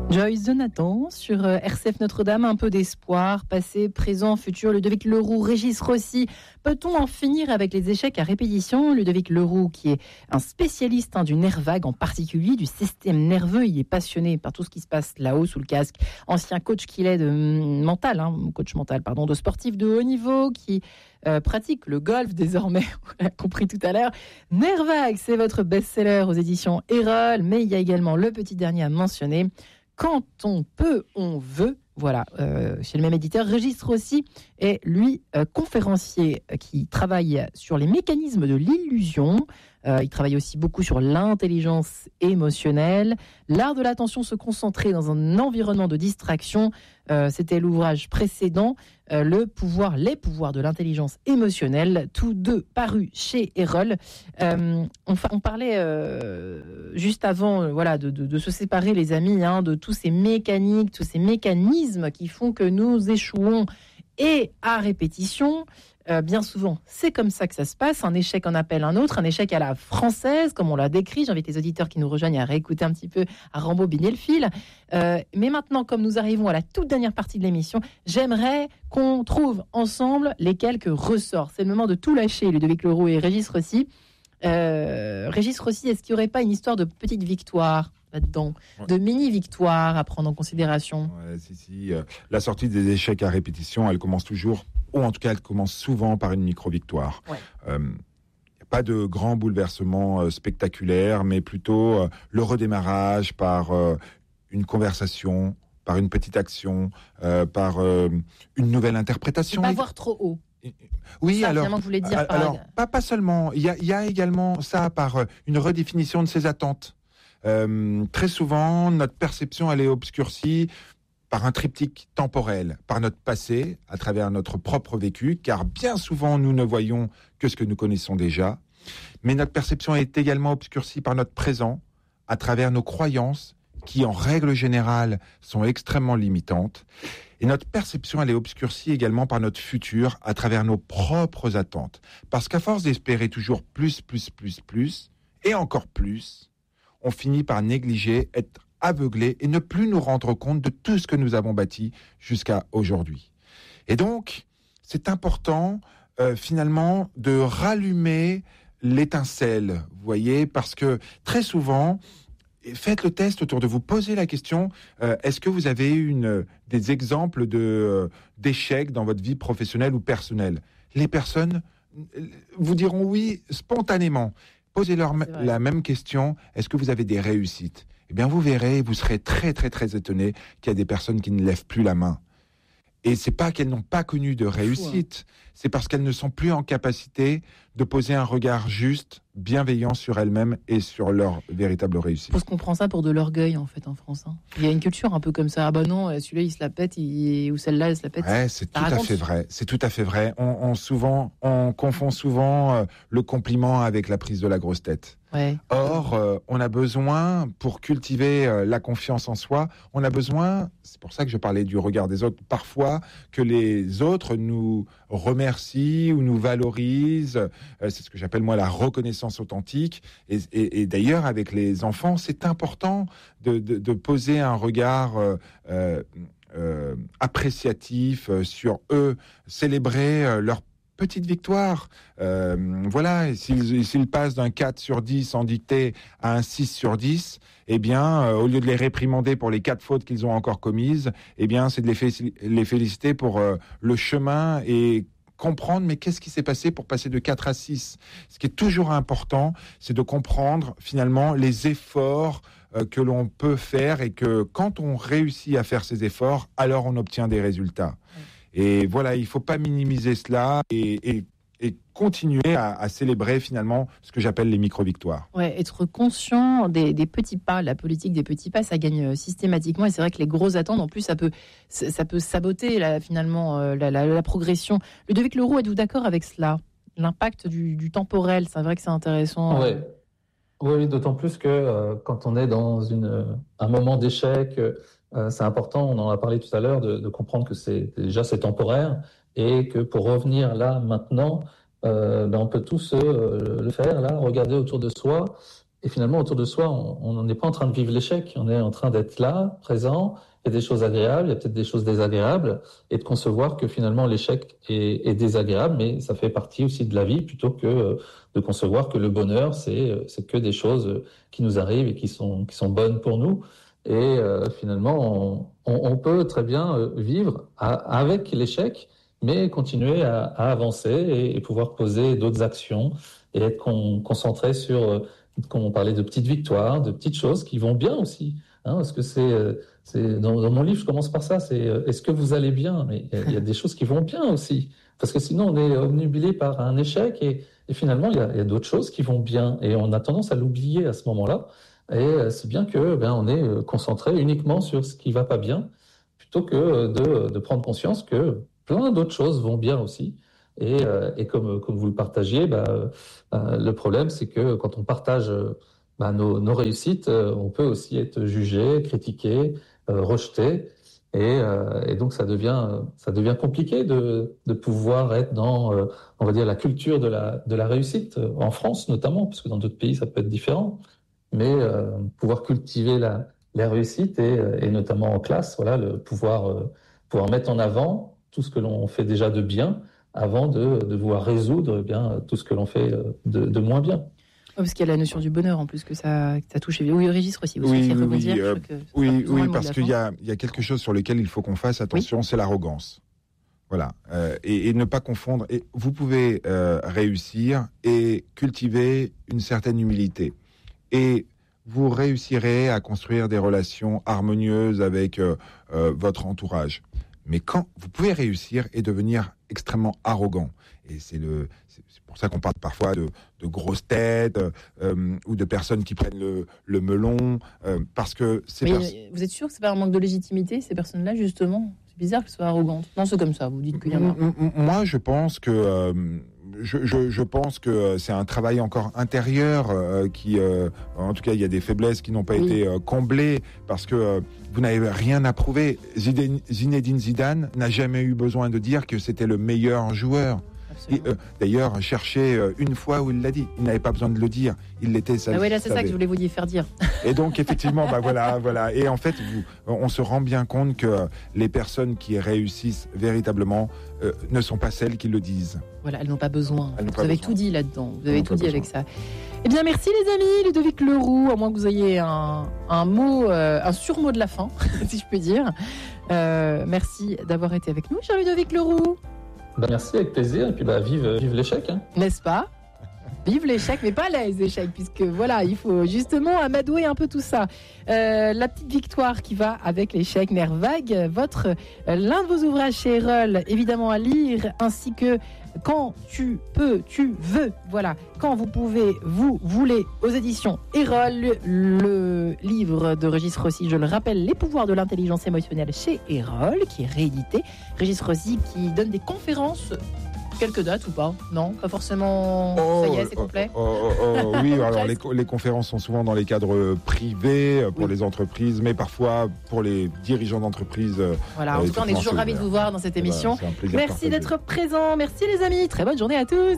Joyce Jonathan sur RCF Notre-Dame, un peu d'espoir, passé, présent, futur. Ludovic Leroux, Régis Rossi. Peut-on en finir avec les échecs à répétition ? Ludovic Leroux, qui est un spécialiste du nerf vague, en particulier du système nerveux. Il est passionné par tout ce qui se passe là-haut, sous le casque. Ancien coach qu'il est coach mental, de sportif de haut niveau, qui pratique le golf désormais, on l'a compris tout à l'heure. Nerf vague, c'est votre best-seller aux éditions Erol, mais il y a également le petit dernier à mentionner. Quand on peut, on veut. Voilà, chez le même éditeur. Régis Rossi est, lui, conférencier qui travaille sur les mécanismes de l'illusion. Il travaille aussi beaucoup sur l'intelligence émotionnelle, l'art de l'attention, se concentrer dans un environnement de distraction. C'était l'ouvrage précédent, les pouvoirs de l'intelligence émotionnelle, tous deux parus chez Erol. On parlait juste avant de se séparer, les amis, de tous ces mécaniques, tous ces mécanismes qui font que nous échouons et à répétition. Bien souvent, c'est comme ça que ça se passe. Un échec en appelle un autre, un échec à la française, comme on l'a décrit. J'invite les auditeurs qui nous rejoignent à réécouter un petit peu, à rembobiner le fil. Mais maintenant, comme nous arrivons à la toute dernière partie de l'émission, j'aimerais qu'on trouve ensemble les quelques ressorts. C'est le moment de tout lâcher, Ludovic Leroux et Régis Rossi. Régis Rossi, est-ce qu'il n'y aurait pas une histoire de petite victoire là-dedans, de mini-victoire à prendre en considération ? Si. La sortie des échecs à répétition, elle commence toujours, ou en tout cas, elle commence souvent par une micro-victoire. Pas de grands bouleversements spectaculaires, mais plutôt le redémarrage par une conversation, par une petite action, par une nouvelle interprétation. Pas voir trop haut. Oui, ça, vous voulez dire pas seulement. Il y a également ça par une redéfinition de ses attentes. Très souvent, notre perception, elle est obscurcie par un triptyque temporel, par notre passé, à travers notre propre vécu, car bien souvent, nous ne voyons que ce que nous connaissons déjà. Mais notre perception est également obscurcie par notre présent, à travers nos croyances, qui, en règle générale, sont extrêmement limitantes. Et notre perception, elle est obscurcie également par notre futur, à travers nos propres attentes. Parce qu'à force d'espérer toujours plus, et encore plus, on finit par négliger, être aveuglé et ne plus nous rendre compte de tout ce que nous avons bâti jusqu'à aujourd'hui. Et donc, c'est important, finalement, de rallumer l'étincelle, vous voyez, parce que très souvent, faites le test autour de vous, posez la question, est-ce que vous avez des exemples d'échecs dans votre vie professionnelle ou personnelle ? Les personnes vous diront oui spontanément. Posez-leur la même question, est-ce que vous avez des réussites ? Eh bien, vous verrez, vous serez très, très, très étonné qu'il y a des personnes qui ne lèvent plus la main. Et c'est pas qu'elles n'ont pas connu de réussite, c'est parce qu'elles ne sont plus en capacité de poser un regard juste, bienveillant sur elles-mêmes et sur leur véritable réussite. Parce qu'on prend ça pour de l'orgueil, en fait, en France. Il y a une culture un peu comme ça. Ah bah non, celui-là, il se la pète, ou celle-là, elle se la pète. Ouais, c'est tout à fait vrai. C'est tout à fait vrai. On confond souvent le compliment avec la prise de la grosse tête. Ouais. Or, on a besoin, pour cultiver la confiance en soi, on a besoin, c'est pour ça que je parlais du regard des autres, parfois que les autres nous remercient ou nous valorisent. C'est ce que j'appelle moi la reconnaissance authentique. Et d'ailleurs, avec les enfants, c'est important de poser un regard appréciatif sur eux, célébrer leur petite victoire. Voilà, s'ils passent d'un 4 sur 10 en dictée à un 6 sur 10, eh bien, au lieu de les réprimander pour les 4 fautes qu'ils ont encore commises, eh bien, c'est de les féliciter pour le chemin et comprendre, mais qu'est-ce qui s'est passé pour passer de 4 à 6 ? Ce qui est toujours important, c'est de comprendre finalement les efforts que l'on peut faire et que quand on réussit à faire ces efforts, alors on obtient des résultats. Et voilà, il ne faut pas minimiser cela et continuer à célébrer finalement ce que j'appelle les micro-victoires. Ouais, être conscient des petits pas, la politique des petits pas, ça gagne systématiquement. Et c'est vrai que les grosses attentes, en plus, ça peut saboter la progression. Ludovic Leroux, êtes-vous d'accord avec cela ? L'impact du temporel, c'est vrai que c'est intéressant. Oui, d'autant plus que quand on est dans un moment d'échec, c'est important, on en a parlé tout à l'heure, de comprendre que c'est temporaire et que pour revenir là, maintenant, on peut tous le faire, là, regarder autour de soi Et finalement, autour de soi, on n'est pas en train de vivre l'échec, on est en train d'être là, présent. Il y a des choses agréables, il y a peut-être des choses désagréables, et de concevoir que finalement l'échec est désagréable, mais ça fait partie aussi de la vie, plutôt que de concevoir que le bonheur, c'est que des choses qui nous arrivent et qui sont bonnes pour nous. Et finalement, on peut très bien vivre avec l'échec, mais continuer à avancer et pouvoir poser d'autres actions et être concentré sur, comme on parlait de petites victoires, de petites choses qui vont bien aussi. Parce que dans mon livre, je commence par ça, c'est est-ce que vous allez bien? Mais il y a des choses qui vont bien aussi. Parce que sinon, on est obnubilé par un échec et finalement, il y a d'autres choses qui vont bien. Et on a tendance à l'oublier à ce moment-là. Et c'est bien que on est concentré uniquement sur ce qui va pas bien, plutôt que de prendre conscience que plein d'autres choses vont bien aussi. Et comme vous le partagiez, le problème, c'est que quand on partage nos réussites, on peut aussi être jugé, critiqué, rejeté. Et donc, ça devient compliqué de pouvoir être dans, on va dire, la culture de la réussite, en France notamment, parce que dans d'autres pays, ça peut être différent. Mais pouvoir cultiver la réussite et notamment en classe, voilà, pouvoir mettre en avant tout ce que l'on fait déjà de bien avant de vouloir résoudre tout ce que l'on fait de moins bien. Parce qu'il y a la notion du bonheur en plus que ça touche. Oui, Régis Rossi, vous souhaitez rebondir. Oui, parce qu'il y a quelque chose sur lequel il faut qu'on fasse attention, c'est l'arrogance. Voilà, et ne pas confondre. Et vous pouvez réussir et cultiver une certaine humilité. Et vous réussirez à construire des relations harmonieuses avec votre entourage. Mais quand vous pouvez réussir et devenir extrêmement arrogant, et c'est pour ça qu'on parle parfois de grosses têtes ou de personnes qui prennent le melon, parce que vous êtes sûr que c'est pas un manque de légitimité, ces personnes-là, justement? C'est bizarre qu'elles soient arrogantes. Non, c'est comme ça, vous dites qu'il y en a. Moi, je pense que... Je pense que c'est un travail encore intérieur qui, en tout cas, il y a des faiblesses qui n'ont pas été comblées parce que vous n'avez rien à prouver. Zinedine Zidane n'a jamais eu besoin de dire que c'était le meilleur joueur. D'ailleurs, cherchez une fois où il l'a dit. Il n'avait pas besoin de le dire. Il l'était. C'est ça que je voulais vous faire dire. Et donc, effectivement, voilà. Et en fait, on se rend bien compte que les personnes qui réussissent véritablement ne sont pas celles qui le disent. Voilà, elles n'ont pas besoin. Vous avez tout dit là-dedans. Vous avez tout dit avec ça. Eh bien, merci les amis. Ludovic Leroux, à moins que vous ayez un mot, un surmot de la fin, si je peux dire. Merci d'avoir été avec nous, cher Ludovic Leroux. Merci, avec plaisir. Et puis, vive l'échec. N'est-ce pas? Vive l'échec, mais pas les échecs, puisque voilà, il faut justement amadouer un peu tout ça. La petite victoire qui va avec l'échec, Nerf vague, l'un de vos ouvrages chez Erol, évidemment à lire, ainsi que Quand tu peux, tu veux. Voilà, quand vous pouvez, vous voulez, aux éditions Erol, le livre de Régis Rossi, je le rappelle, Les pouvoirs de l'intelligence émotionnelle chez Erol, qui est réédité. Régis Rossi qui donne des conférences. Quelques dates ou pas? Non, pas forcément. Ça y est, c'est complet. Oui, alors les conférences sont souvent dans les cadres privés pour les entreprises, mais parfois pour les dirigeants d'entreprises. Voilà, en tout cas, on est toujours ravis de vous voir dans cette émission. Merci d'être présents. Merci les amis. Très bonne journée à tous.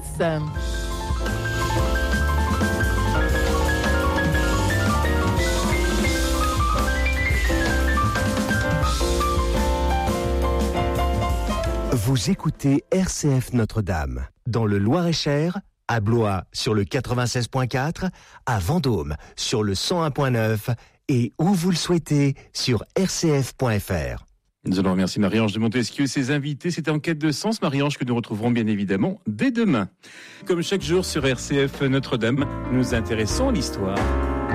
Vous écoutez RCF Notre-Dame, dans le Loir-et-Cher, à Blois sur le 96.4, à Vendôme sur le 101.9 et où vous le souhaitez sur rcf.fr. Nous allons remercier Marie-Ange de Montesquieu et ses invités. C'était En quête de sens, Marie-Ange, que nous retrouverons bien évidemment dès demain. Comme chaque jour sur RCF Notre-Dame, nous nous intéressons à l'histoire.